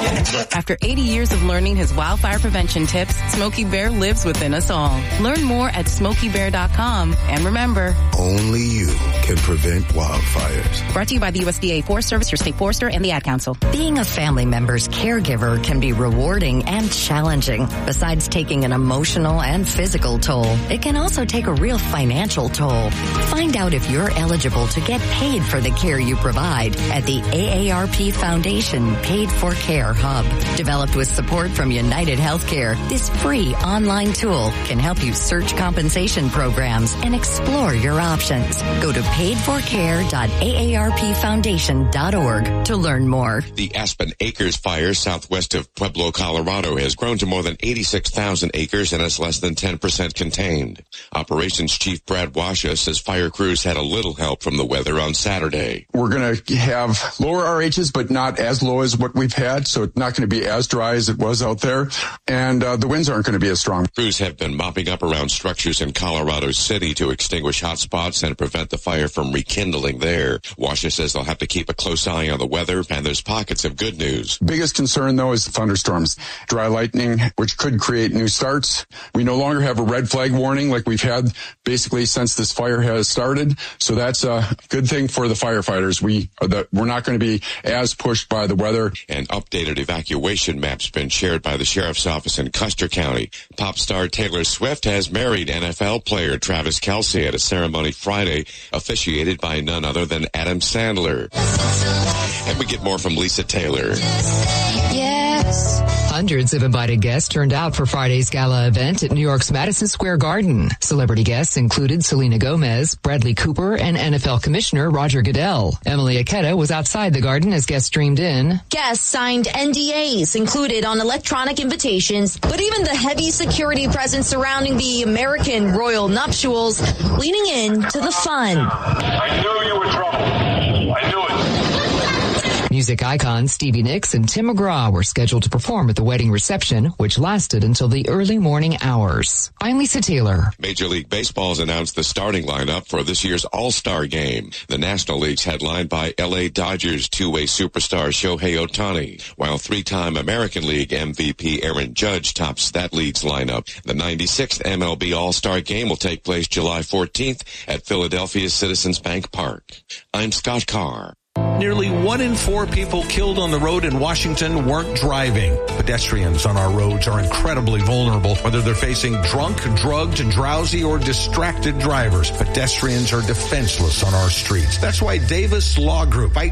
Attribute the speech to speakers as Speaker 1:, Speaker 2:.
Speaker 1: After 80 years of learning his wildfire prevention tips, Smokey Bear lives within us all. Learn more at SmokeyBear.com. And remember,
Speaker 2: only you can prevent wildfires.
Speaker 1: Brought to you by the USDA Forest Service, your state forester, and the Ad Council.
Speaker 3: Being a family member's caregiver can be rewarding and challenging. Besides taking an emotional and physical toll, it can also take a real financial toll. Find out if you're eligible to get paid for the care you provide at the AARP Foundation Paid for Care Hub. Developed with support from United Healthcare, this free online tool can help you search compensation programs and explore your options. Go to paidforcare.aarpfoundation.org to learn more.
Speaker 4: The Aspen Acres fire southwest of Pueblo, Colorado has grown to more than 86,000 acres and is less than 10% contained. Operations Chief Brad Washa says fire crews had a little help from the weather on Saturday.
Speaker 5: We're going to have lower RHs, but not as low as what we've had, so it's not going to be as dry as it was out there, and the winds aren't going to be as strong.
Speaker 4: Crews have been mopping up around structures in Colorado City to extinguish hot spots and prevent the fire from rekindling there. Washa says they'll have to keep a close eye on the weather, and there's pockets of good news.
Speaker 5: Biggest concern, though, is thunderstorms. Dry lightning, which could create new starts. We no longer have a red flag warning like we've had basically since this fire has started, so that's a good thing for the firefighters. We're not going to be as pushed by the weather.
Speaker 4: An updated evacuation map's been shared by the Sheriff's Office in Custer County. Pop star Taylor Swift has married NFL player Travis Kelce at a ceremony Friday, officiated by none other than Adam Sandler. And we get more from Lisa Taylor.
Speaker 6: Yes. Hundreds of invited guests turned out for Friday's gala event at New York's Madison Square Garden. Celebrity guests included Selena Gomez, Bradley Cooper, and NFL Commissioner Roger Goodell. Emily Aketa was outside the garden as guests streamed in.
Speaker 7: Guests signed NDAs included on electronic invitations, but even the heavy security presence surrounding the American royal nuptials leaning in to the fun.
Speaker 8: I knew you were trouble. I knew it.
Speaker 6: Music icons Stevie Nicks and Tim McGraw were scheduled to perform at the wedding reception, which lasted until the early morning hours. I'm Lisa Taylor.
Speaker 4: Major League Baseball has announced the starting lineup for this year's All-Star Game. The National League's headlined by L.A. Dodgers two-way superstar Shohei Ohtani, while three-time American League MVP Aaron Judge tops that league's lineup. The 96th MLB All-Star Game will take place July 14th at Philadelphia's Citizens Bank Park. I'm Scott Carr.
Speaker 9: Nearly 1 in 4 people killed on the road in Washington weren't driving. Pedestrians on our roads are incredibly vulnerable, whether they're facing drunk, drugged, drowsy, or distracted drivers. Pedestrians are defenseless on our streets. That's why Davis Law Group